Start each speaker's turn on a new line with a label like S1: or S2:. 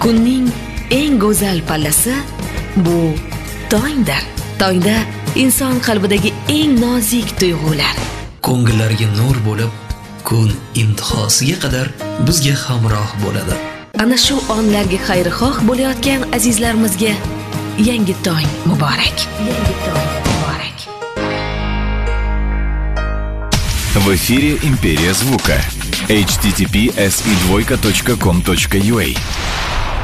S1: Kunning eng go'zal pallasi bu tongdir. Tongda inson qalbidagi eng nozik tuyg'ular
S2: ko'ngillarga nur bo'lib, kun intihosiga qadar bizga hamroh bo'ladi.
S1: Ana shu onlarga xayrixoh bo'layotgan azizlarimizga yangi tong muborak. Yangi tong muborak.
S3: В эфире «Империя звука». https://com.ua